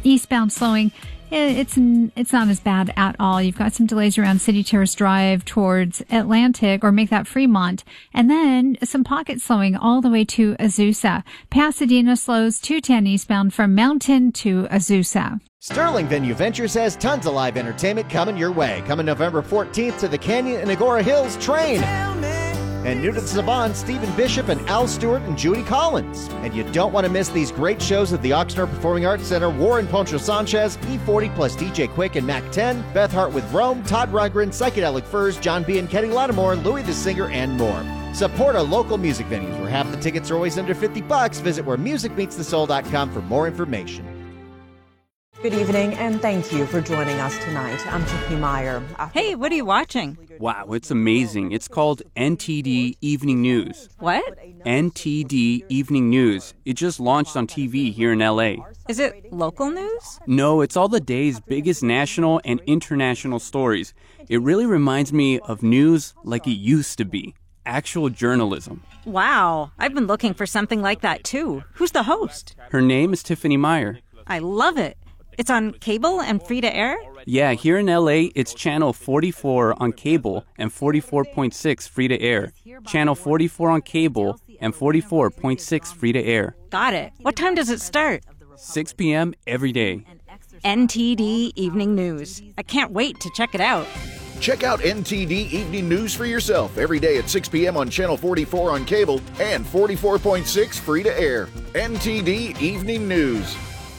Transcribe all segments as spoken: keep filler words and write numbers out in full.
Eastbound slowing. It's it's not as bad at all. You've got some delays around City Terrace Drive towards Atlantic, or make that Fremont. And then some pockets slowing all the way to Azusa. Pasadena slows two ten eastbound from Mountain to Azusa. Sterling Venue Ventures has tons of live entertainment coming your way. Coming November fourteenth to the Canyon and Agora Hills Train. And new to the Savant, Stephen Bishop and Al Stewart and Judy Collins. And you don't want to miss these great shows at the Oxnard Performing Arts Center. Warren Poncho Sanchez, E forty plus D J Quick and Mac ten, Beth Hart with Rome, Todd Rundgren, Psychedelic Furs, John B. and Kenny Lattimore, Louis the Singer, and more. Support our local music venues where half the tickets are always under fifty bucks. Visit where music meets the soul dot com for more information. Good evening, and thank you for joining us tonight. I'm Tiffany Meyer. Hey, what are you watching? Wow, it's amazing. It's called N T D Evening News. What? N T D Evening News. It just launched on T V here in L A. Is it local news? No, it's all the day's biggest national and international stories. It really reminds me of news like it used to be. Actual journalism. Wow, I've been looking for something like that too. Who's the host? Her name is Tiffany Meyer. I love it. It's on cable and free to air? Yeah, here in L A, it's channel forty-four on cable and forty-four point six free to air. Channel forty-four on cable and forty-four point six free to air. Got it. What time does it start? six p.m. every day. N T D Evening News. I can't wait to check it out. Check out N T D Evening News for yourself every day at six p.m. on Channel forty-four on cable and forty-four point six free to air. N T D Evening News.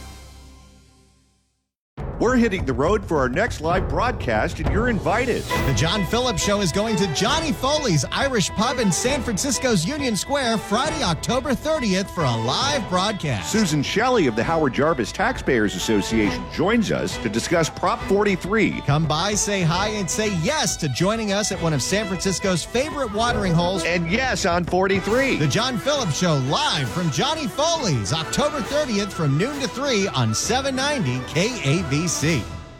We're hitting the road for our next live broadcast, and you're invited. The John Phillips Show is going to Johnny Foley's Irish Pub in San Francisco's Union Square Friday, October thirtieth for a live broadcast. Susan Shelley of the Howard Jarvis Taxpayers Association joins us to discuss Prop forty-three. Come by, say hi, and say yes to joining us at one of San Francisco's favorite watering holes. And yes on forty-three. The John Phillips Show live from Johnny Foley's October thirtieth from noon to three on seven ninety K A B C.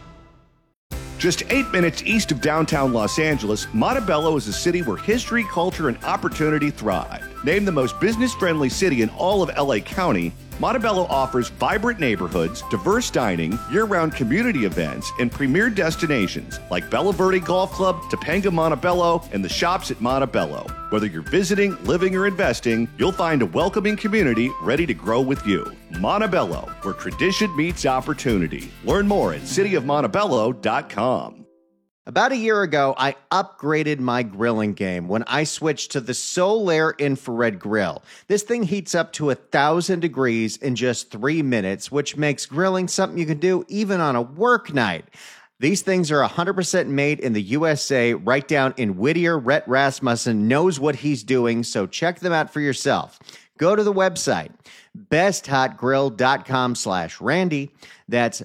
Just eight minutes east of downtown Los Angeles, Montebello is a city where history, culture, and opportunity thrive. Named the most business-friendly city in all of L A County, Montebello offers vibrant neighborhoods, diverse dining, year-round community events, and premier destinations like Bella Verde Golf Club, Topanga Montebello, and the shops at Montebello. Whether you're visiting, living, or investing, you'll find a welcoming community ready to grow with you. Montebello, where tradition meets opportunity. Learn more at city of montebello dot com. About a year ago, I upgraded my grilling game when I switched to the Solaire Infrared Grill. This thing heats up to a thousand degrees in just three minutes, which makes grilling something you can do even on a work night. These things are one hundred percent made in the U S A, right down in Whittier. Rhett Rasmussen knows what he's doing, so check them out for yourself. Go to the website, besthotgrill.com slash Randy. That's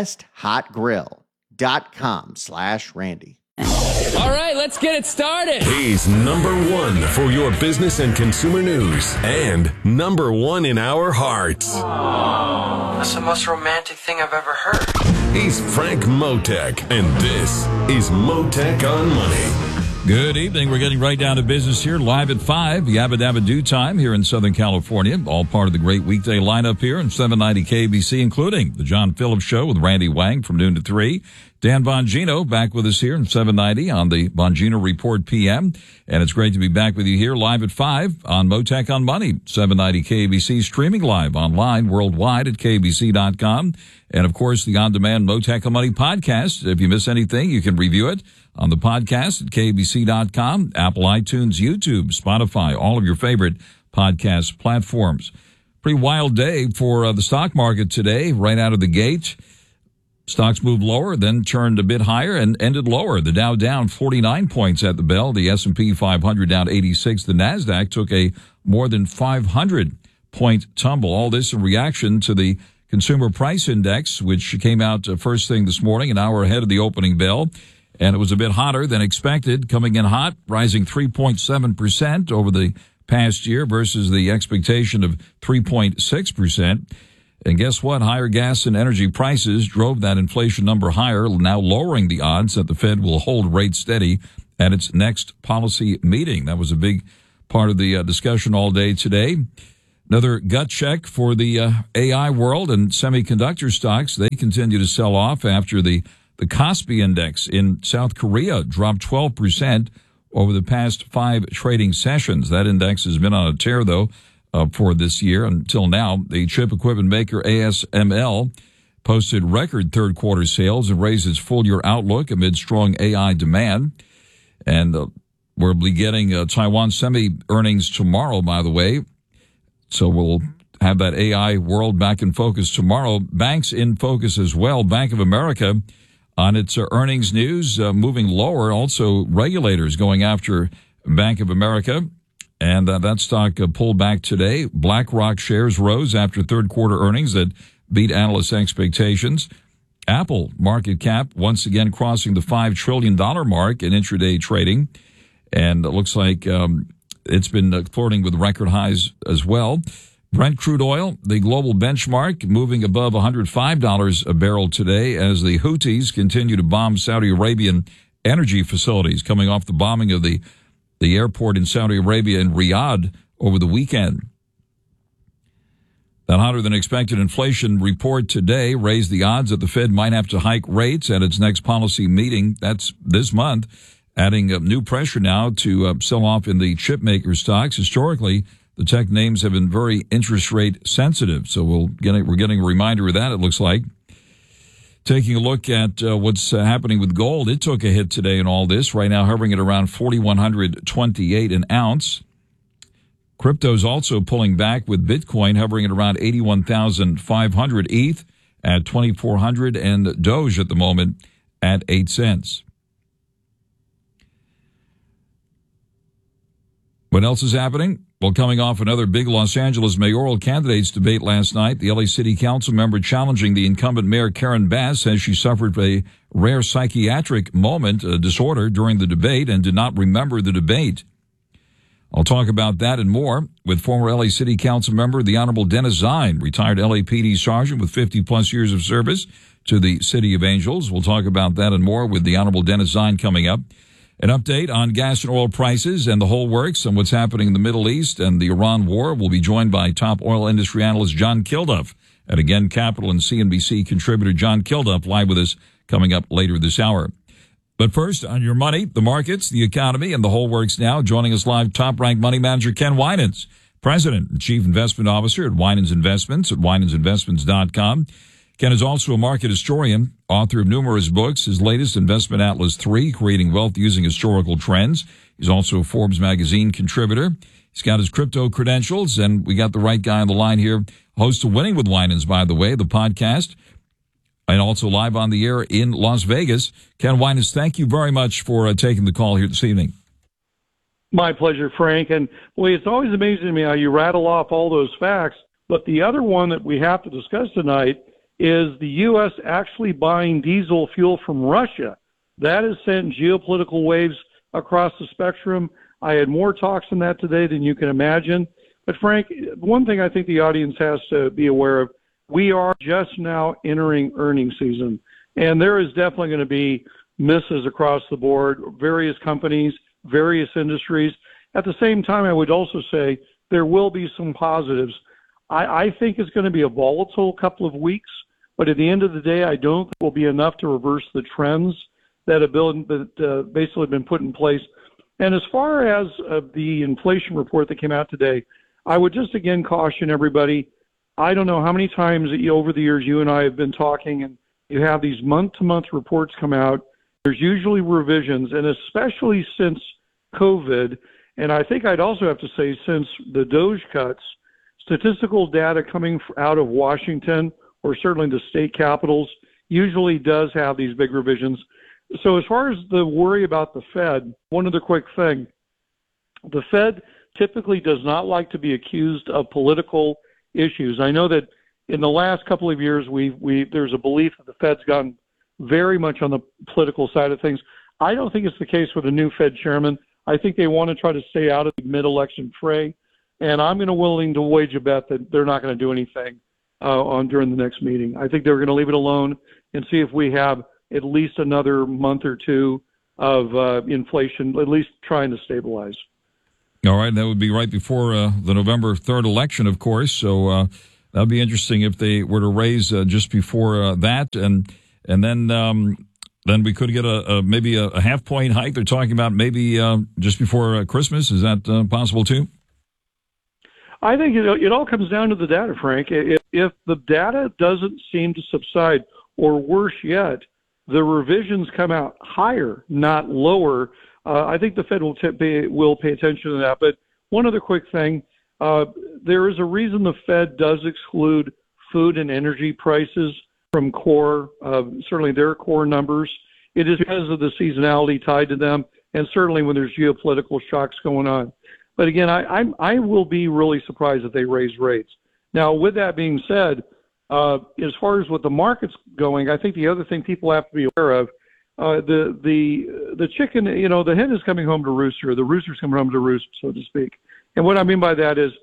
besthotgrill.com slash Randy. All right, let's get it started. He's number one for your business and consumer news and number one in our hearts. That's the most romantic thing I've ever heard. He's Frank Motek, and this is Motek on Money. Good evening. We're getting right down to business here, live at five, Yabba Dabba Doo time here in Southern California. All part of the great weekday lineup here on seven ninety K B C, including the John Phillips Show with Randy Wang from noon to three. Dan Bongino back with us here in seven ninety on the Bongino Report P M. And it's great to be back with you here live at five on Motek on Money, seven ninety K B C, streaming live online worldwide at K B C dot com. And, of course, the on-demand Motek on Money podcast. If you miss anything, you can review it on the podcast at K B C dot com, Apple, iTunes, YouTube, Spotify, all of your favorite podcast platforms. Pretty wild day for uh, the stock market today, right out of the gate. Stocks moved lower, then turned a bit higher and ended lower. The Dow down forty-nine points at the bell. The S and P five hundred down eighty-six. The NASDAQ took a more than five hundred point tumble. All this in reaction to the Consumer Price Index, which came out first thing this morning, an hour ahead of the opening bell. And it was a bit hotter than expected, coming in hot, rising three point seven percent over the past year versus the expectation of three point six percent. And guess what? Higher gas and energy prices drove that inflation number higher, now lowering the odds that the Fed will hold rates steady at its next policy meeting. That was a big part of the uh, discussion all day today. Another gut check for the uh, A I world and semiconductor stocks. They continue to sell off after the, the Kospi index in South Korea dropped twelve percent over the past five trading sessions. That index has been on a tear, though, uh, for this year until now. The chip equipment maker A S M L posted record third quarter sales and raised its full year outlook amid strong A I demand. And uh, we'll be getting uh, Taiwan Semi earnings tomorrow, by the way. So we'll have that A I world back in focus tomorrow. Banks in focus as well. Bank of America on its uh, earnings news, uh, moving lower. Also, regulators going after Bank of America. And uh, that stock uh, pulled back today. BlackRock shares rose after third quarter earnings that beat analysts' expectations. Apple market cap once again crossing the five trillion dollars mark in intraday trading. And it looks like um, it's been flirting with record highs as well. Brent crude oil, the global benchmark, moving above one hundred five dollars a barrel today as the Houthis continue to bomb Saudi Arabian energy facilities, coming off the bombing of the, the airport in Saudi Arabia in Riyadh over the weekend. That hotter-than-expected inflation report today raised the odds that the Fed might have to hike rates at its next policy meeting. That's this month, adding uh, new pressure now to uh, sell off in the chip maker stocks. Historically, the tech names have been very interest rate sensitive, so we'll get a, we're getting a reminder of that, it looks like. Taking a look at uh, what's uh, happening with gold, it took a hit today in all this, right now hovering at around forty-one twenty-eight an ounce. Crypto's also pulling back, with Bitcoin hovering at around eighty-one thousand five hundred, E T H at twenty-four hundred, and Doge at the moment at eight cents. What else is happening? Well, coming off another big Los Angeles mayoral candidates debate last night, the L A City Council member challenging the incumbent mayor Karen Bass says she suffered a rare psychiatric moment, a disorder, during the debate and did not remember the debate. I'll talk about that and more with former L A City Council member, the Honorable Dennis Zine, retired L A P D sergeant with fifty plus years of service to the City of Angels. We'll talk about that and more with the Honorable Dennis Zine coming up. An update on gas and oil prices and the whole works and what's happening in the Middle East and the Iran war. We'll be joined by top oil industry analyst John Kilduff. And again, Capital and C N B C contributor John Kilduff live with us coming up later this hour. But first, on your money, the markets, the economy, and the whole works now. Joining us live, top-ranked money manager Ken Winans, president and chief investment officer at Winans Investments at winans investments dot com. Ken is also a market historian, author of numerous books. His latest, Investment Atlas three, Creating Wealth Using Historical Trends. He's also a Forbes magazine contributor. He's got his crypto credentials, and we got the right guy on the line here. Host of Winning with Winans, by the way, the podcast, and also live on the air in Las Vegas. Ken Winans, thank you very much for uh, taking the call here this evening. My pleasure, Frank. And, boy, it's always amazing to me how you rattle off all those facts. But the other one that we have to discuss tonight is the U S actually buying diesel fuel from Russia. That has sent geopolitical waves across the spectrum. I had more talks on that today than you can imagine. But, Frank, one thing I think the audience has to be aware of, we are just now entering earnings season, and there is definitely going to be misses across the board, various companies, various industries. At the same time, I would also say there will be some positives. I, I think it's going to be a volatile couple of weeks, but at the end of the day, I don't think it will be enough to reverse the trends that have been, that, uh, basically been put in place. And as far as uh, the inflation report that came out today, I would just again caution everybody. I don't know how many times that you, over the years you and I have been talking, and you have these month-to-month reports come out. There's usually revisions, and especially since COVID, and I think I'd also have to say since the Doge cuts, statistical data coming out of Washington, or certainly the state capitals, usually does have these big revisions. So as far as the worry about the Fed, one other quick thing. The Fed typically does not like to be accused of political issues. I know that in the last couple of years, we we there's a belief that the Fed's gone very much on the political side of things. I don't think it's the case with the new Fed chairman. I think they want to try to stay out of the mid-election fray, and I'm going to willing to wage a bet that they're not going to do anything uh, on during the next meeting. I think they're going to leave it alone and see if we have at least another month or two of uh, inflation, at least trying to stabilize. All right, that would be right before uh, the November third election, of course. So uh, that would be interesting if they were to raise uh, just before uh, that, and and then um, then we could get a, a maybe a, a half point hike. They're talking about maybe uh, just before uh, Christmas. Is that uh, possible too? I think it, it all comes down to the data, Frank. If, if the data doesn't seem to subside, or worse yet, the revisions come out higher, not lower, uh, I think the Fed will, t- pay, will pay attention to that. But one other quick thing, uh, there is a reason the Fed does exclude food and energy prices from core, uh, certainly their core numbers. It is because of the seasonality tied to them, and certainly when there's geopolitical shocks going on. But again, I, I'm, I will be really surprised if they raise rates. Now, with that being said, uh, as far as what the market's going, I think the other thing people have to be aware of, uh, the the the chicken, you know, the hen is coming home to roost, or the rooster's coming home to roost, so to speak. And what I mean by that is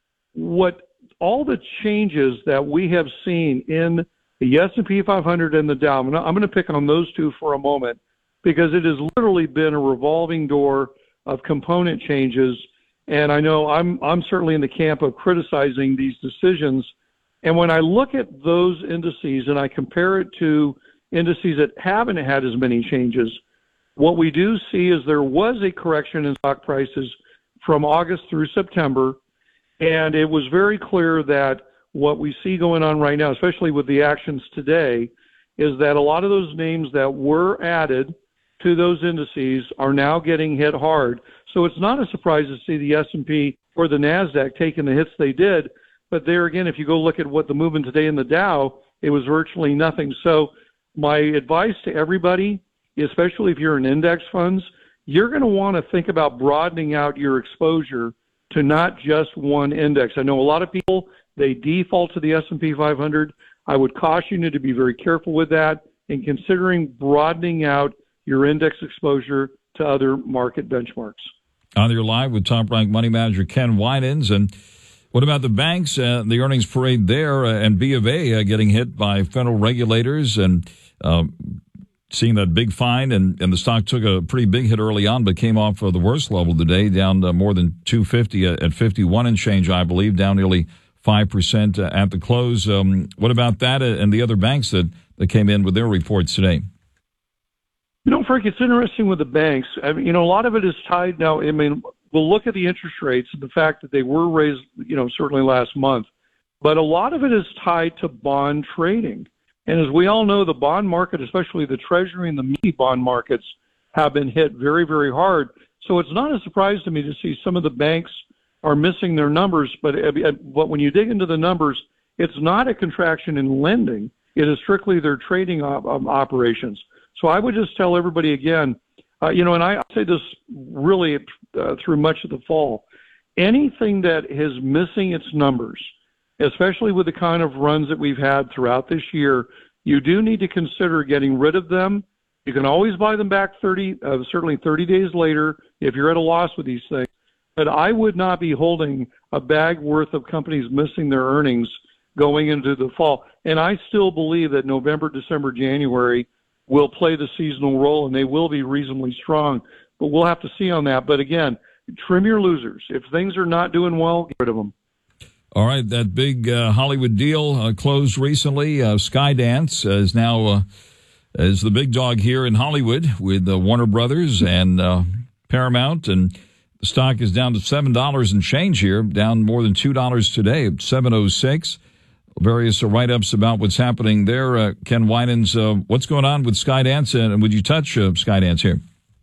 what all the changes that we have seen in the S and P five hundred and the Dow. I'm going to pick on those two for a moment because it has literally been a revolving door of component changes. And I know I'm I'm certainly in the camp of criticizing these decisions. And when I look at those indices and I compare it to indices that haven't had as many changes, what we do see is there was a correction in stock prices from August through September. And it was very clear that what we see going on right now, especially with the actions today, is that a lot of those names that were added to those indices are now getting hit hard. So it's not a surprise to see the S and P or the NASDAQ taking the hits they did. But there again, if you go look at what the movement today in the Dow, it was virtually nothing. So my advice to everybody, especially if you're in index funds, you're going to want to think about broadening out your exposure to not just one index. I know a lot of people, they default to the S and P five hundred. I would caution you to be very careful with that and considering broadening out your index exposure to other market benchmarks. On your live with top-ranked money manager Ken Winans. And what about the banks, uh, the earnings parade there, uh, and B of A uh, getting hit by federal regulators and uh, seeing that big fine, and, and the stock took a pretty big hit early on, but came off of the worst level today, down to more than two fifty at, at fifty-one and change, I believe, down nearly five percent at the close. Um, what about that and the other banks that, that came in with their reports today? You know, Frank, it's interesting with the banks. I mean, you know, a lot of it is tied now. I mean, we'll look at the interest rates and the fact that they were raised, you know, certainly last month. But a lot of it is tied to bond trading. And as we all know, the bond market, especially the Treasury and the muni bond markets, have been hit very, very hard. So it's not a surprise to me to see some of the banks are missing their numbers. But, but when you dig into the numbers, it's not a contraction in lending. It is strictly their trading op- um, operations. So I would just tell everybody again, uh, you know, and I say this really uh, through much of the fall, anything that is missing its numbers, especially with the kind of runs that we've had throughout this year, you do need to consider getting rid of them. You can always buy them back thirty, uh, certainly thirty days later if you're at a loss with these things. But I would not be holding a bag worth of companies missing their earnings going into the fall. And I still believe that November, December, January will play the seasonal role, and they will be reasonably strong. But we'll have to see on that. But again, trim your losers. If things are not doing well, get rid of them. All right, that big uh, Hollywood deal uh, closed recently. Uh, Skydance uh, is now uh, is the big dog here in Hollywood with uh, Warner Brothers and uh, Paramount, and the stock is down to seven dollars and change here, down more than two dollars today at seven oh six. Various uh, write-ups about what's happening there. Uh, Ken Winans, uh, what's going on with Skydance, and would you touch uh, Skydance here?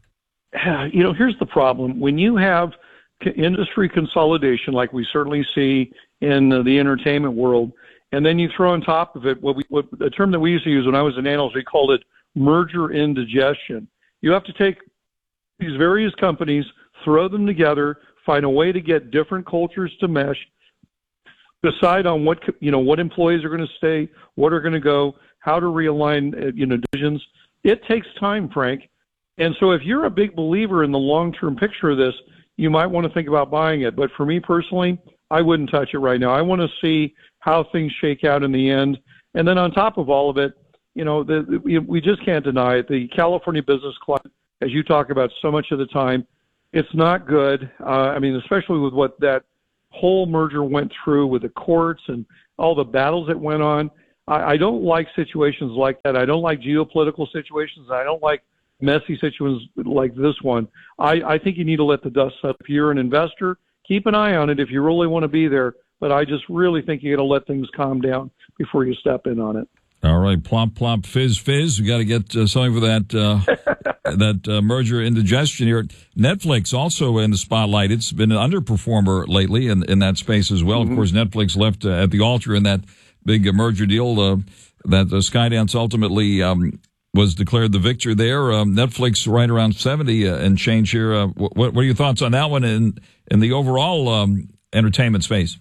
You know, here's the problem. When you have industry consolidation, like we certainly see in uh, the entertainment world, and then you throw on top of it what we, what, a term that we used to use when I was an analyst, we called it merger indigestion. You have to take these various companies, throw them together, find a way to get different cultures to mesh, decide on what, you know, what employees are going to stay, what are going to go, how to realign, uh, you know, divisions. It takes time, Frank. And so if you're a big believer in the long-term picture of this, you might want to think about buying it. But for me personally, I wouldn't touch it right now. I want to see how things shake out in the end. And then on top of all of it, you know, the, we just can't deny it. The California business climate, as you talk about so much of the time, it's not good. Uh, I mean, especially with what that whole merger went through with the courts and all the battles that went on. I, I don't like situations like that. I don't like geopolitical situations. I don't like messy situations like this one. I, I think you need to let the dust settle. If you're an investor, keep an eye on it if you really want to be there. But I just really think you got to let things calm down before you step in on it. All right, plop, plop, fizz, fizz. We got to get uh, something for that uh, that uh, merger indigestion here. Netflix also in the spotlight. It's been an underperformer lately in, in that space as well. Mm-hmm. Of course, Netflix left uh, at the altar in that big uh, merger deal uh, that uh, Skydance ultimately um, was declared the victor there. Um, Netflix right around seventy uh, and change here. Uh, what, what are your thoughts on that one in, in the overall um, entertainment space?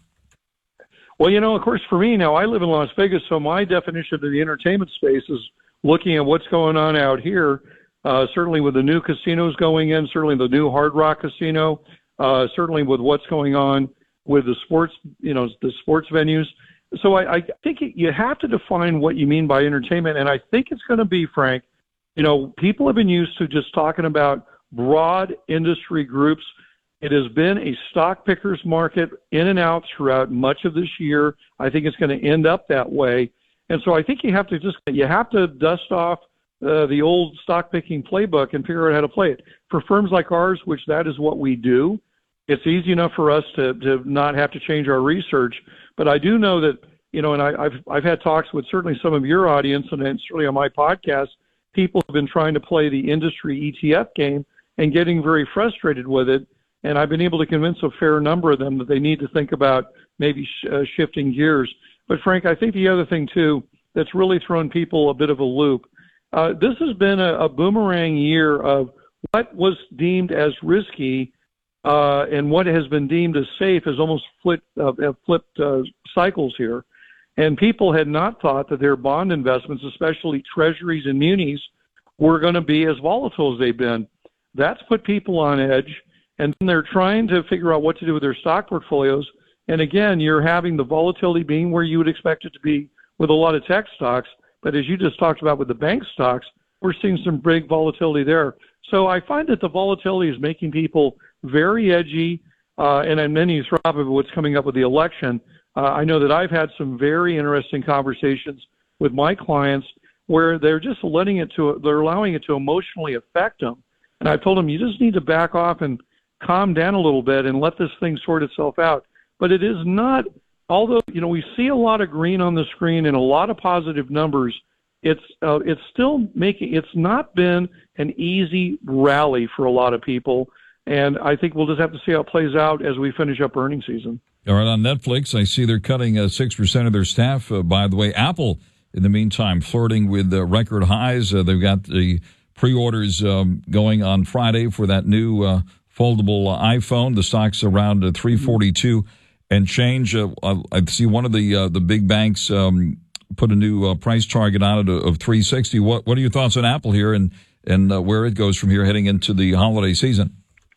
Well, you know, of course, for me now, I live in Las Vegas, so my definition of the entertainment space is looking at what's going on out here, uh, certainly with the new casinos going in, certainly the new Hard Rock Casino, uh, certainly with what's going on with the sports, you know, the sports venues. So I, I think you have to define what you mean by entertainment, and I think it's going to be, Frank, you know, people have been used to just talking about broad industry groups. It has been a stock pickers market in and out throughout much of this year. I think it's going to end up that way. And so I think you have to just, you have to dust off uh, the old stock picking playbook and figure out how to play it. For firms like ours, which that is what we do, it's easy enough for us to, to not have to change our research. But I do know that, you know, and I, I've, I've had talks with certainly some of your audience, and certainly on my podcast, people have been trying to play the industry E T F game and getting very frustrated with it. And I've been able to convince a fair number of them that they need to think about maybe sh- uh, shifting gears. But, Frank, I think the other thing, too, that's really thrown people a bit of a loop, uh, this has been a, a boomerang year of what was deemed as risky uh, and what has been deemed as safe has almost flipped, uh, have flipped uh, cycles here. And people had not thought that their bond investments, especially treasuries and munis, were going to be as volatile as they've been. That's put people on edge. And then they're trying to figure out what to do with their stock portfolios. And again, you're having the volatility being where you would expect it to be with a lot of tech stocks. But as you just talked about with the bank stocks, we're seeing some big volatility there. So I find that the volatility is making people very edgy. Uh, and then you throw up of what's coming up with the election. Uh, I know that I've had some very interesting conversations with my clients where they're just letting it to, they're allowing it to emotionally affect them. And I've told them, you just need to back off and calm down a little bit and let this thing sort itself out. But it is not, although, you know, we see a lot of green on the screen and a lot of positive numbers, it's uh, it's still making, it's not been an easy rally for a lot of people. And I think we'll just have to see how it plays out as we finish up earnings season. All right, on Netflix, I see they're cutting uh, six percent of their staff. Uh, by the way, Apple, in the meantime, flirting with uh, record highs. Uh, they've got the pre-orders um, going on Friday for that new uh, foldable uh, iPhone. The stock's around uh, three forty-two and change. Uh, I see one of the uh, the big banks um, put a new uh, price target on it of three sixty. What what are your thoughts on Apple here and and uh, where it goes from here heading into the holiday season?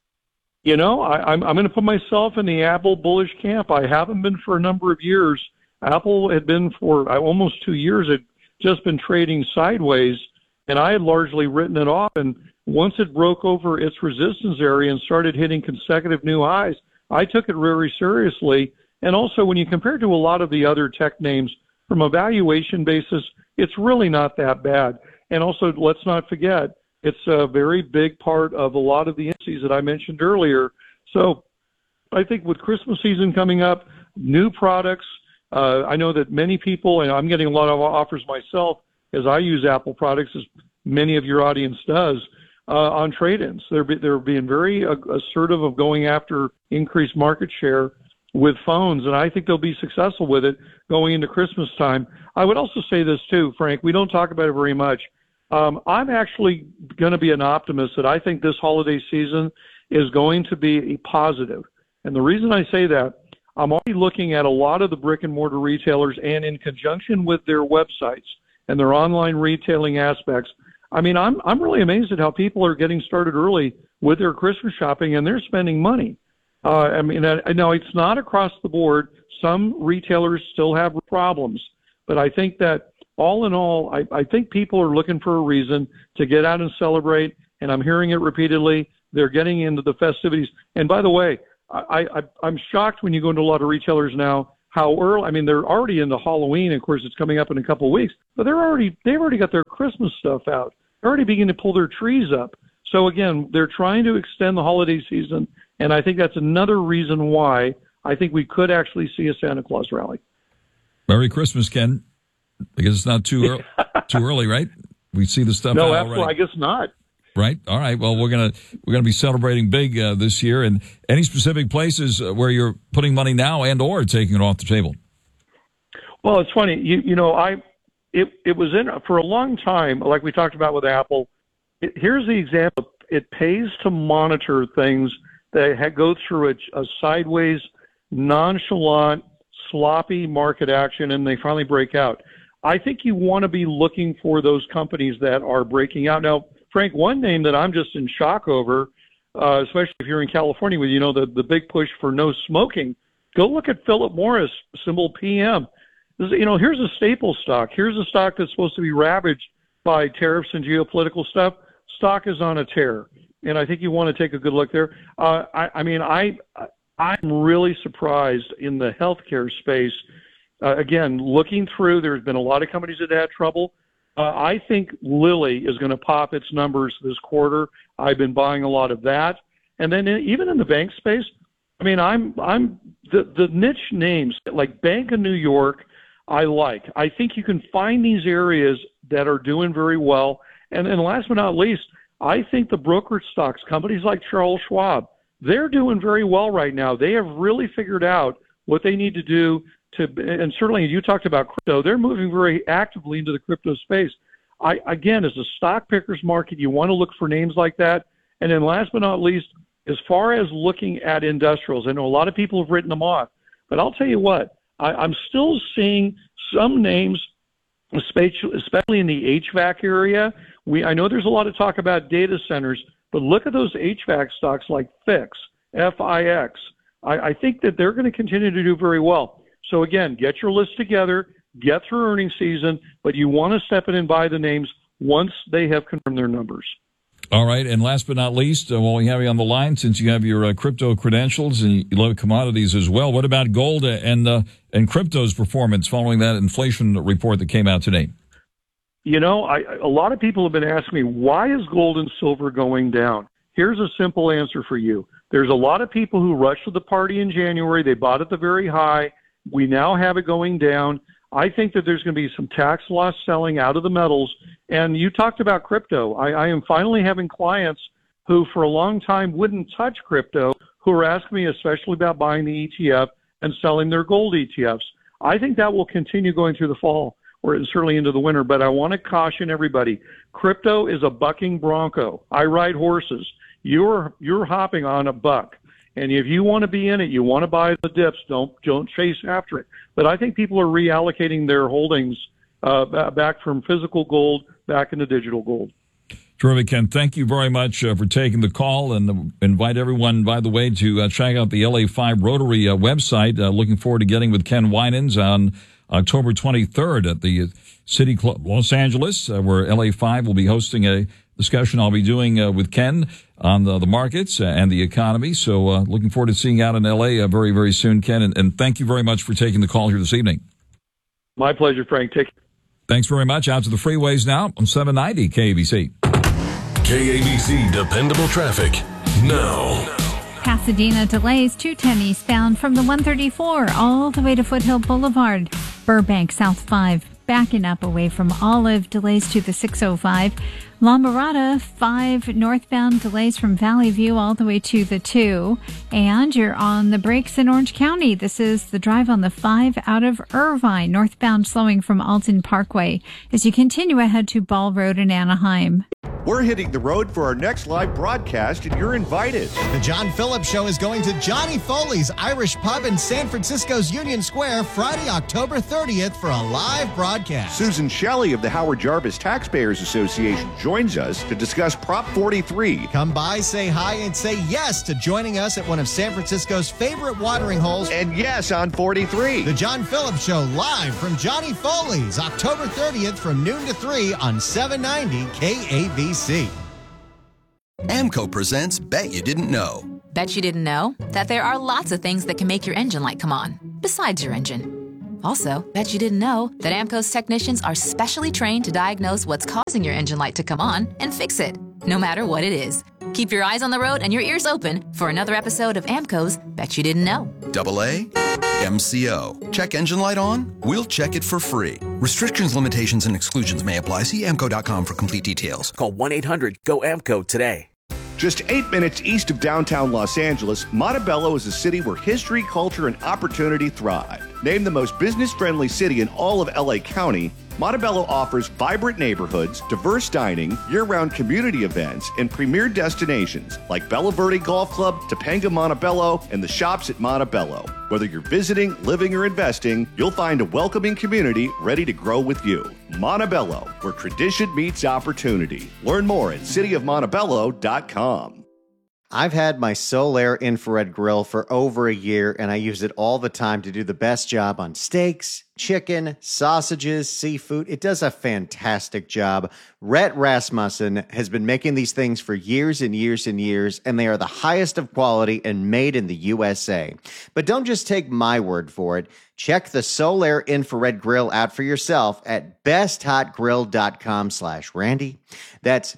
You know, I, I'm I'm going to put myself in the Apple bullish camp. I haven't been for a number of years. Apple had been for uh, almost two years. It just been trading sideways, and I had largely written it off. And once it broke over its resistance area and started hitting consecutive new highs, I took it very seriously. And also, when you compare it to a lot of the other tech names, from a valuation basis, it's really not that bad. And also, let's not forget, it's a very big part of a lot of the indices that I mentioned earlier. So I think with Christmas season coming up, new products, uh, I know that many people, and I'm getting a lot of offers myself as I use Apple products, as many of your audience does, uh, on trade-ins. They're, be, they're being very assertive of going after increased market share with phones, and I think they'll be successful with it going into Christmas time. I would also say this too, Frank, we don't talk about it very much. Um, I'm actually going to be an optimist that I think this holiday season is going to be a positive. And the reason I say that, I'm already looking at a lot of the brick and mortar retailers, and in conjunction with their websites and their online retailing aspects, I mean, I'm I'm really amazed at how people are getting started early with their Christmas shopping, and they're spending money. Uh, I mean, I, I know it's not across the board. Some retailers still have problems, but I think that all in all, I, I think people are looking for a reason to get out and celebrate, and I'm hearing it repeatedly. They're getting into the festivities. And by the way, I, I, I'm shocked when you go into a lot of retailers now how early. I mean, they're already into Halloween. Of course, it's coming up in a couple of weeks, but they're already they've already got their Christmas stuff out. They're already beginning to pull their trees up. So again, they're trying to extend the holiday season, and I think that's another reason why I think we could actually see a Santa Claus rally. Merry Christmas, Ken. I guess it's not too early, too early, right? We see the stuff. No, out absolutely. I guess not. Right. All right. Well, we're gonna we're gonna be celebrating big uh, this year. And any specific places where you're putting money now and or taking it off the table? Well, it's funny. You you know, I it it was in for a long time, like we talked about with Apple. It, here's the example. It pays to monitor things that ha- go through a, a sideways, nonchalant, sloppy market action, and they finally break out. I think you want to be looking for those companies that are breaking out. Now, Frank, one name that I'm just in shock over, uh, especially if you're in California with, you know, the, the big push for no smoking, go look at Philip Morris, symbol P M. This, you know, here's a staple stock. Here's a stock that's supposed to be ravaged by tariffs and geopolitical stuff. Stock is on a tear, and I think you want to take a good look there. Uh, I, I mean, I, I'm really surprised in the healthcare space. Uh, again, looking through, there's been a lot of companies that had trouble. Uh, I think Lilly is going to pop its numbers this quarter. I've been buying a lot of that. And then in, even in the bank space, I mean, I'm I'm the, the niche names like Bank of New York, I like. I think you can find these areas that are doing very well. And then last but not least, I think the brokerage stocks, companies like Charles Schwab, they're doing very well right now. They have really figured out what they need to do to, and certainly you talked about crypto, they're moving very actively into the crypto space. I, again, as a stock picker's market, you want to look for names like that. And then last but not least, as far as looking at industrials, I know a lot of people have written them off, but I'll tell you what, I, I'm still seeing some names, especially in the H V A C area. We, I know there's a lot of talk about data centers, but look at those H V A C stocks like Fix, F I X. I, I think that they're going to continue to do very well. So again, get your list together, get through earnings season, but you want to step in and buy the names once they have confirmed their numbers. All right, and last but not least, uh, while we have you on the line, since you have your uh, crypto credentials and you love commodities as well, what about gold and uh, and crypto's performance following that inflation report that came out today? You know, I, a lot of people have been asking me, why is gold and silver going down? Here's a simple answer for you. There's a lot of people who rushed to the party in January. They bought at the very high. We now have it going down. I think that there's going to be some tax loss selling out of the metals. And you talked about crypto. I, I am finally having clients who for a long time wouldn't touch crypto, who are asking me especially about buying the E T F and selling their gold E T Fs. I think that will continue going through the fall or certainly into the winter. But I want to caution everybody. Crypto is a bucking bronco. I ride horses. You're, you're hopping on a buck. And if you want to be in it, you want to buy the dips, don't don't chase after it. But I think people are reallocating their holdings uh, back from physical gold back into digital gold. Terrific, Ken. Thank you very much uh, for taking the call, and uh, invite everyone, by the way, to uh, check out the L A five Rotary uh, website. Uh, looking forward to getting with Ken Winans on October twenty-third at the City Club Los Angeles, uh, where L A five will be hosting a discussion I'll be doing uh, with Ken on the, the markets and the economy. So uh, looking forward to seeing you out in L A uh, very, very soon, Ken. And, and thank you very much for taking the call here this evening. My pleasure, Frank. Take care. Thanks very much. Out to the freeways now on seven ninety K A B C. K A B C Dependable Traffic now. Pasadena delays two ten eastbound from the one thirty-four all the way to Foothill Boulevard. Burbank South five backing up away from Olive, delays to the six oh five. La Mirada five northbound, delays from Valley View all the way to the two. And you're on the brakes in Orange County. This is the drive on the five out of Irvine, northbound slowing from Alton Parkway as you continue ahead to Ball Road in Anaheim. We're hitting the road for our next live broadcast, and you're invited. The John Phillips Show is going to Johnny Foley's Irish Pub in San Francisco's Union Square Friday, October thirtieth for a live broadcast. Susan Shelley of the Howard Jarvis Taxpayers Association joins us to discuss Prop forty-three. Come by, say hi, and say yes to joining us at one of San Francisco's favorite watering holes. And yes on forty-three. The John Phillips Show live from Johnny Foley's October thirtieth from noon to three on seven ninety K A B C. AMCO presents Bet You Didn't Know. Bet you didn't know that there are lots of things that can make your engine light come on, besides your engine. Also, bet you didn't know that AMCO's technicians are specially trained to diagnose what's causing your engine light to come on and fix it, no matter what it is. Keep your eyes on the road and your ears open for another episode of AMCO's Bet You Didn't Know. Double A, M C O. Check engine light on? We'll check it for free. Restrictions, limitations, and exclusions may apply. See A M C O dot com for complete details. Call one eight hundred G O A M C O today. Just eight minutes east of downtown Los Angeles, Montebello is a city where history, culture, and opportunity thrive. Named the most business-friendly city in all of L A County, Montebello offers vibrant neighborhoods, diverse dining, year-round community events, and premier destinations like Bella Verde Golf Club, Topanga Montebello, and the shops at Montebello. Whether you're visiting, living, or investing, you'll find a welcoming community ready to grow with you. Montebello, where tradition meets opportunity. Learn more at city of montebello dot com. I've had my Solaire infrared grill for over a year, and I use it all the time to do the best job on steaks, chicken, sausages, seafood. It does a fantastic job. Rhett Rasmussen has been making these things for years and years and years, and they are the highest of quality and made in the U S A. But don't just take my word for it. Check the Solaire infrared grill out for yourself at besthotgrill.com slash Randy. That's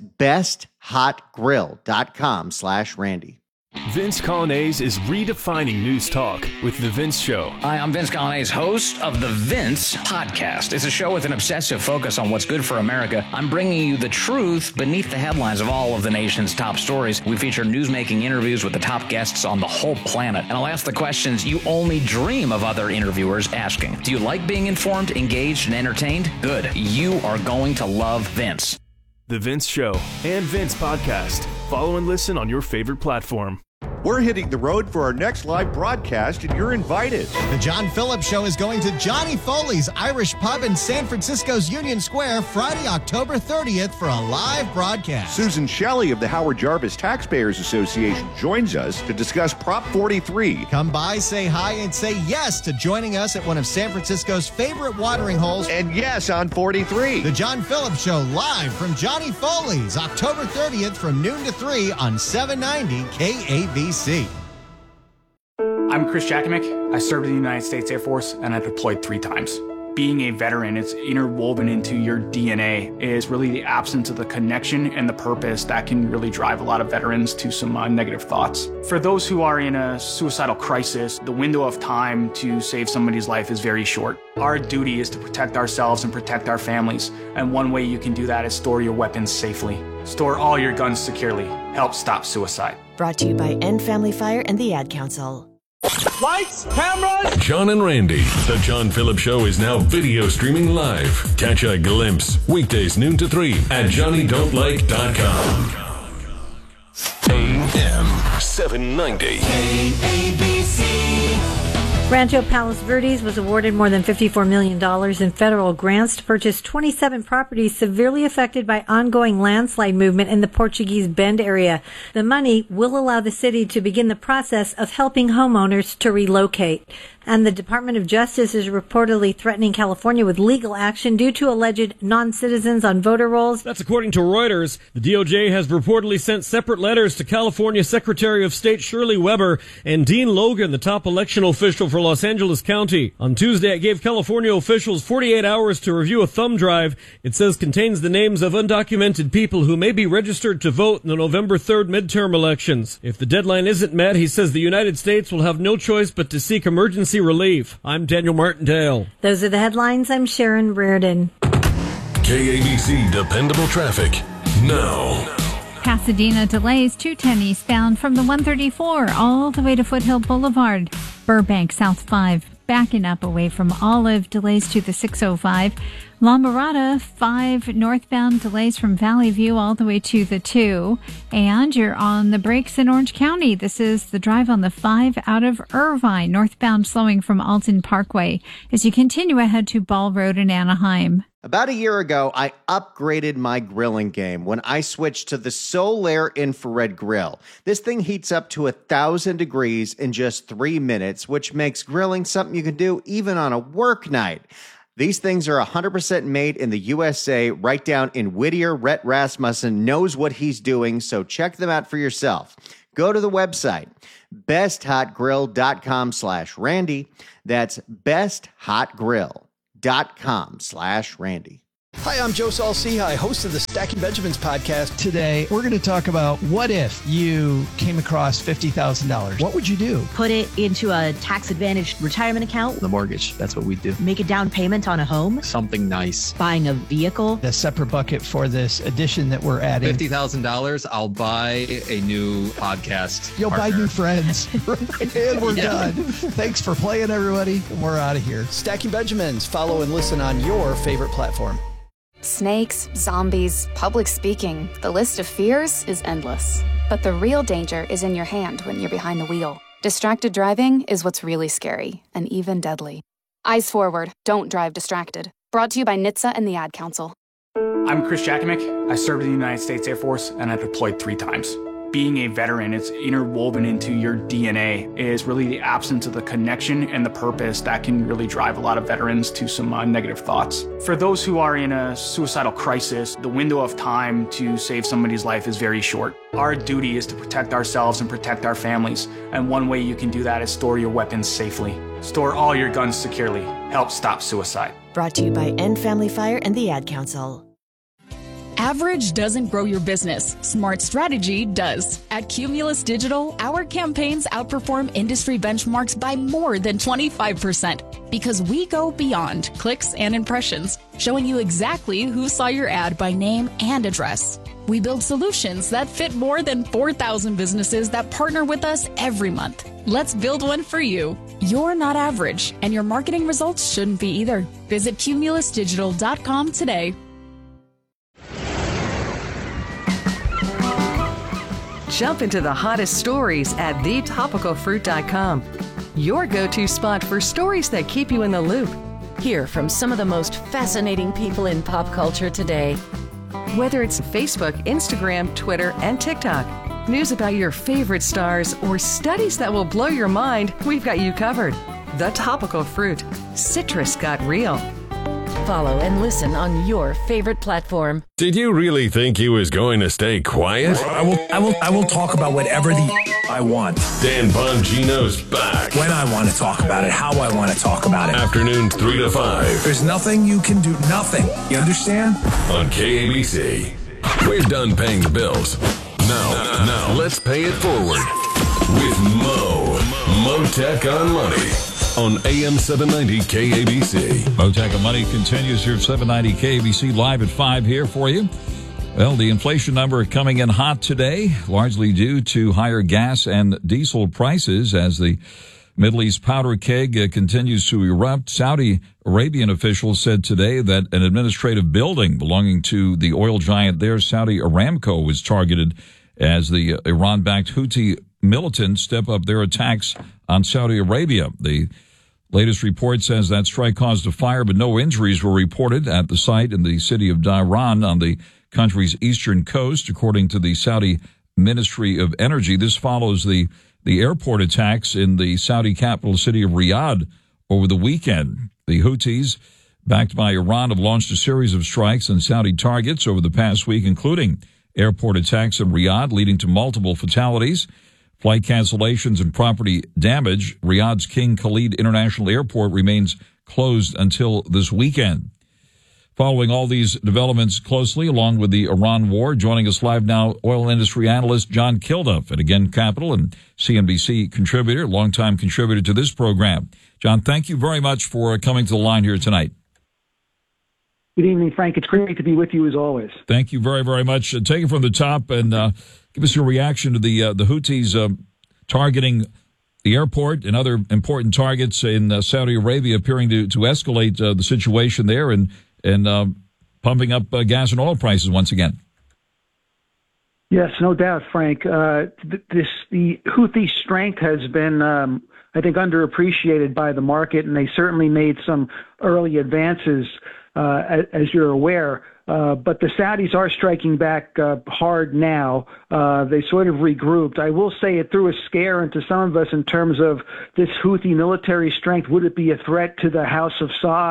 besthotgrill.com slash Randy. Vince Colonnese is redefining news talk with The Vince Show. Hi, I'm Vince Colonnese, host of The Vince Podcast. It's a show with an obsessive focus on what's good for America. I'm bringing you the truth beneath the headlines of all of the nation's top stories. We feature news-making interviews with the top guests on the whole planet. And I'll ask the questions you only dream of other interviewers asking. Do you like being informed, engaged, and entertained? Good. You are going to love Vince. The Vince Show and Vince Podcast. Follow and listen on your favorite platform. We're hitting the road for our next live broadcast, and you're invited. The John Phillips Show is going to Johnny Foley's Irish Pub in San Francisco's Union Square Friday, October thirtieth for a live broadcast. Susan Shelley of the Howard Jarvis Taxpayers Association joins us to discuss Prop forty-three. Come by, say hi, and say yes to joining us at one of San Francisco's favorite watering holes. And yes on forty-three. The John Phillips Show live from Johnny Foley's October thirtieth from noon to three on seven ninety K A B C. I'm Chris Jakimick. I served in the United States Air Force and I deployed three times. Being a veteran, it's interwoven into your D N A. It is really the absence of the connection and the purpose that can really drive a lot of veterans to some uh, negative thoughts. For those who are in a suicidal crisis, the window of time to save somebody's life is very short. Our duty is to protect ourselves and protect our families. And one way you can do that is store your weapons safely. Store all your guns securely. Help stop suicide. Brought to you by End Family Fire and the Ad Council. Lights, cameras! John and Randy. The John Phillips Show is now video streaming live. Catch a glimpse weekdays noon to three at johnny don't like dot com. A M seven ninety. K A B C. Rancho Palos Verdes was awarded more than fifty-four million dollars in federal grants to purchase twenty-seven properties severely affected by ongoing landslide movement in the Portuguese Bend area. The money will allow the city to begin the process of helping homeowners to relocate. And the Department of Justice is reportedly threatening California with legal action due to alleged non-citizens on voter rolls. That's according to Reuters. The D O J has reportedly sent separate letters to California Secretary of State Shirley Weber and Dean Logan, the top election official for Los Angeles County. On Tuesday, it gave California officials forty-eight hours to review a thumb drive it says contains the names of undocumented people who may be registered to vote in the November third midterm elections. If the deadline isn't met, he says the United States will have no choice but to seek emergency relief. I'm Daniel Martindale. Those are the headlines. I'm Sharon Reardon. K A B C Dependable Traffic now. Pasadena delays two ten eastbound from the one thirty-four all the way to Foothill Boulevard. Burbank South five backing up away from Olive, delays to the six oh five. La Mirada five northbound, delays from Valley View all the way to the two. And you're on the brakes in Orange County. This is the drive on the five out of Irvine, northbound slowing from Alton Parkway as you continue ahead to Ball Road in Anaheim. About a year ago, I upgraded my grilling game when I switched to the Solaire infrared grill. This thing heats up to a thousand degrees in just three minutes, which makes grilling something you can do even on a work night. These things are one hundred percent made in the U S A, right down in Whittier. Rhett Rasmussen knows what he's doing, so check them out for yourself. Go to the website, besthotgrill.com slash Randy. That's besthotgrill.com slash Randy. Hi, I'm Joe Saul-Sehy, host of the Stacking Benjamins podcast. Today, we're going to talk about what if you came across fifty thousand dollars. What would you do? Put it into a tax-advantaged retirement account. The mortgage, that's what we do. Make a down payment on a home. Something nice. Buying a vehicle. A separate bucket for this addition that we're adding. fifty thousand dollars, I'll buy a new podcast You'll partner. buy new friends. And we're yeah. done. Thanks for playing, everybody. We're out of here. Stacking Benjamins. Follow and listen on your favorite platform. Snakes, zombies, public speaking. The list of fears is endless. But the real danger is in your hand when you're behind the wheel. Distracted driving is what's really scary and even deadly. Eyes forward. Don't drive distracted. Brought to you by N H T S A and the Ad Council. I'm Chris Jakimick. I served in the United States Air Force and I deployed three times. Being a veteran, it's interwoven into your D N A, is really the absence of the connection and the purpose that can really drive a lot of veterans to some uh, negative thoughts. For those who are in a suicidal crisis, the window of time to save somebody's life is very short. Our duty is to protect ourselves and protect our families, and one way you can do that is store your weapons safely. Store all your guns securely. Help stop suicide. Brought to you by End Family Fire and the Ad Council. Average doesn't grow your business. Smart strategy does. At Cumulus Digital, our campaigns outperform industry benchmarks by more than twenty-five percent because we go beyond clicks and impressions, showing you exactly who saw your ad by name and address. We build solutions that fit more than four thousand businesses that partner with us every month. Let's build one for you. You're not average, and your marketing results shouldn't be either. Visit cumulus digital dot com today. Jump into the hottest stories at the topical fruit dot com. Your go-to spot for stories that keep you in the loop. Hear from some of the most fascinating people in pop culture today. Whether it's Facebook, Instagram, Twitter, and TikTok, news about your favorite stars, or studies that will blow your mind, we've got you covered. The Topical Fruit. Citrus got real. Follow and listen on your favorite platform. Did you really think he was going to stay quiet? I will I will I will talk about whatever the I want. Dan Bongino's back. When I want to talk about it, how I want to talk about it. Afternoons three to five. There's nothing you can do, nothing. You understand? On K A B C. We're done paying the bills. Now, now, now let's pay it forward with Mo. Motech on Money. On A M seven ninety K A B C. Motech on Money continues here, seven ninety K A B C, live at five here for you. Well, the inflation number coming in hot today, largely due to higher gas and diesel prices as the Middle East powder keg uh, continues to erupt. Saudi Arabian officials said today that an administrative building belonging to the oil giant there, Saudi Aramco, was targeted as the uh, Iran-backed Houthi militants step up their attacks on Saudi Arabia. The latest report says that strike caused a fire, but no injuries were reported at the site in the city of Dhahran on the country's eastern coast, according to the Saudi Ministry of Energy. This follows the, the airport attacks in the Saudi capital city of Riyadh over the weekend. The Houthis, backed by Iran, have launched a series of strikes on Saudi targets over the past week, including airport attacks in Riyadh, leading to multiple fatalities, flight cancellations, and property damage. Riyadh's King Khalid International Airport remains closed until this weekend. Following all these developments closely, along with the Iran war, joining us live now, oil industry analyst John Kilduff at Again Capital and C N B C contributor, longtime contributor to this program. John, thank you very much for coming to the line here tonight. Good evening, Frank. It's great to be with you as always. Thank you very, very much. Uh, take it from the top and uh, give us your reaction to the uh, the Houthis uh, targeting the airport and other important targets in uh, Saudi Arabia, appearing to, to escalate uh, the situation there and and uh, pumping up uh, gas and oil prices once again. Yes, no doubt, Frank. Uh, th- this the Houthi strength has been, um, I think, underappreciated by the market, and they certainly made some early advances, uh, as, as you're aware. Uh, but the Saudis are striking back uh, hard now. Uh, they sort of regrouped. I will say it threw a scare into some of us in terms of this Houthi military strength. Would it be a threat to the House of Saud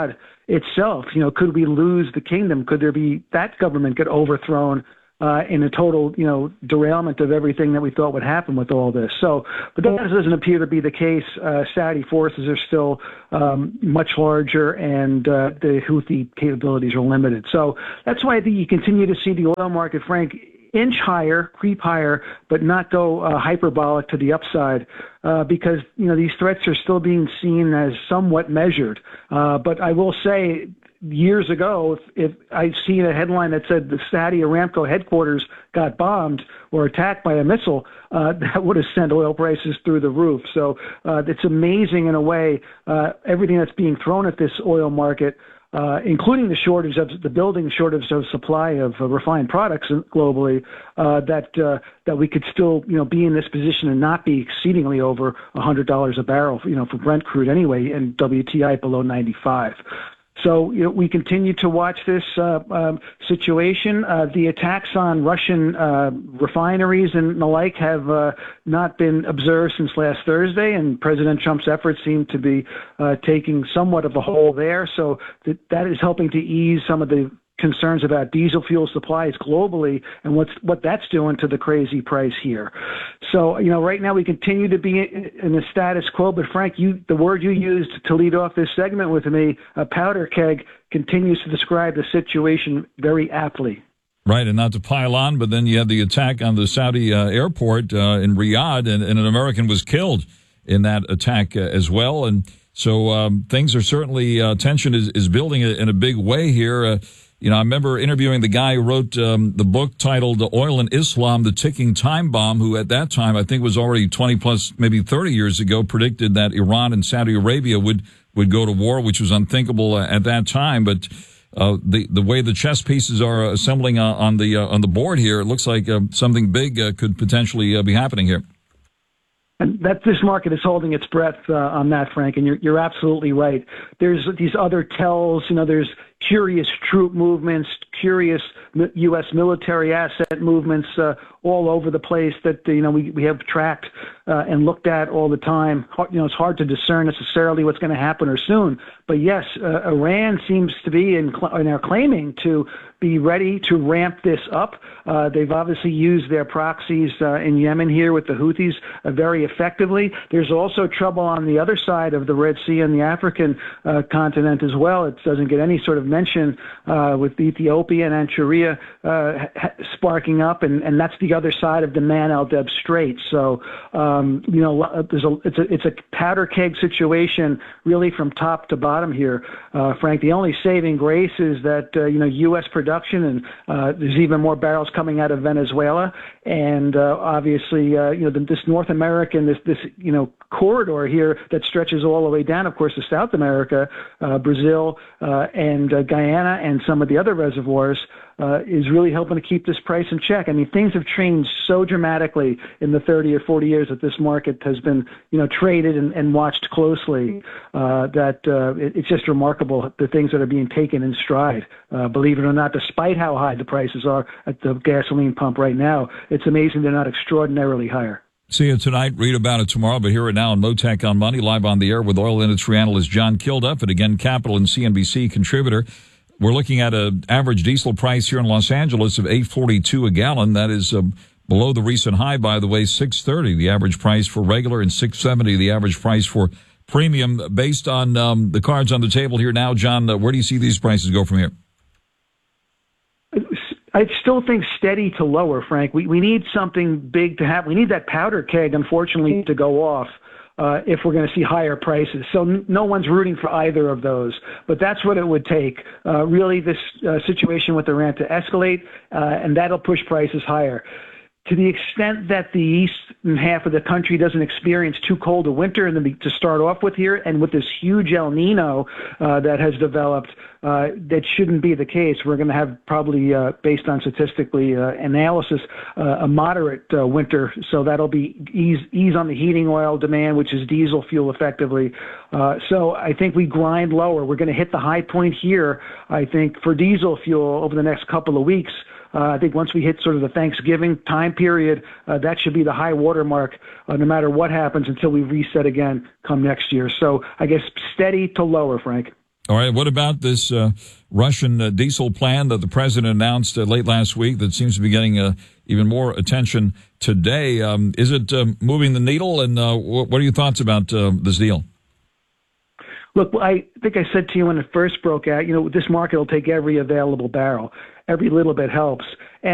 itself. You know, could we lose the kingdom? Could there be that government get overthrown uh, in a total, you know, derailment of everything that we thought would happen with all this? So, but that doesn't appear to be the case. Uh, Saudi forces are still um, much larger, and uh, the Houthi capabilities are limited. So that's why I think you continue to see the oil market, Frank, inch higher, creep higher, but not go uh, hyperbolic to the upside, uh, because, you know, these threats are still being seen as somewhat measured. Uh, but I will say, years ago, if, if I'd seen a headline that said the Saudi Aramco headquarters got bombed or attacked by a missile, uh, that would have sent oil prices through the roof. So uh, it's amazing in a way, uh, everything that's being thrown at this oil market, Uh, including the shortage of the building shortage of supply of uh, refined products globally, uh, that uh, that we could still, you know, be in this position and not be exceedingly over one hundred dollars a barrel, you know, for Brent crude anyway, and W T I below ninety-five. So, you know, we continue to watch this uh, um, situation. Uh, the attacks on Russian uh, refineries and the like have uh, not been observed since last Thursday, and President Trump's efforts seem to be uh, taking somewhat of a hold there. So that, that is helping to ease some of the concerns about diesel fuel supplies globally and what's what that's doing to the crazy price here. So, you know, right now we continue to be in the status quo, but Frank, you the word you used to lead off this segment with me, a powder keg, continues to describe the situation very aptly. Right, and not to pile on, but then you had the attack on the Saudi uh, airport uh, in Riyadh, and, and an American was killed in that attack uh, as well. And so um, things are certainly, uh, tension is, is building in a big way here. Uh, You know, I remember interviewing the guy who wrote um, the book titled Oil and Islam, The Ticking Time Bomb, who at that time, I think was already twenty plus, maybe thirty years ago, predicted that Iran and Saudi Arabia would, would go to war, which was unthinkable uh, at that time. But uh, the the way the chess pieces are assembling uh, on the uh, on the board here, it looks like uh, something big uh, could potentially uh, be happening here. And that this market is holding its breath uh, on that, Frank, and you're, you're absolutely right. There's these other tells, you know, there's curious troop movements, curious U S military asset movements uh, all over the place that, you know, we, we have tracked uh, and looked at all the time. You know, it's hard to discern necessarily what's going to happen or soon. But yes, uh, Iran seems to be in, in are claiming to be ready to ramp this up. Uh, they've obviously used their proxies uh, in Yemen here with the Houthis uh, very effectively. There's also trouble on the other side of the Red Sea and the African uh, continent as well. It doesn't get any sort of mention uh, with Ethiopia and Anchuria uh, sparking up, and, and that's the other side of the Man al-Deb Strait. So, um, you know, there's a, it's a it's a powder keg situation really from top to bottom here, uh, Frank. The only saving grace is that, uh, you know, U S production, and uh, there's even more barrels coming out of Venezuela, and uh, obviously, uh, you know, the, this North American, this, this, you know, corridor here that stretches all the way down, of course, to South America, uh, Brazil, uh, and uh, Guyana, and some of the other reservoirs, uh, is really helping to keep this price in check. I mean, things have changed so dramatically in the thirty or forty years that this market has been, you know, traded and, and watched closely, uh, that uh, it, it's just remarkable the things that are being taken in stride. Uh, believe it or not, despite how high the prices are at the gasoline pump right now, it's amazing they're not extraordinarily higher. See you tonight. Read about it tomorrow. But here and now on Motec on Money, live on the air with oil industry analyst John Kilduff, and again, Capital and C N B C contributor. We're looking at an average diesel price here in Los Angeles of eight forty-two a gallon. That is uh, below the recent high, by the way, six thirty, the average price for regular, and six seventy, the average price for premium. Based on um, the cards on the table here now, John, uh, where do you see these prices go from here? I still think steady to lower, Frank. We we need something big to happen. We need that powder keg, unfortunately, to go off uh, if we're going to see higher prices. So n- no one's rooting for either of those, but that's what it would take. Uh, really, this uh, situation with Iran to escalate, uh, and that'll push prices higher. To the extent that the eastern half of the country doesn't experience too cold a winter and then to start off with here, and with this huge El Nino uh, that has developed, uh, that shouldn't be the case. We're going to have probably, uh, based on statistically uh, analysis, uh, a moderate uh, winter. So that'll be ease, ease on the heating oil demand, which is diesel fuel effectively. Uh, so I think we grind lower. We're going to hit the high point here, I think, for diesel fuel over the next couple of weeks. Uh, I think once we hit sort of the Thanksgiving time period, uh, that should be the high water mark, uh, no matter what happens until we reset again come next year. So I guess steady to lower, Frank. All right. What about this uh, Russian uh, diesel plan that the president announced uh, late last week that seems to be getting uh, even more attention today? Um, is it uh, moving the needle? And uh, what are your thoughts about uh, this deal? Look, I think I said to you when it first broke out, you know, this market will take every available barrel. Every little bit helps.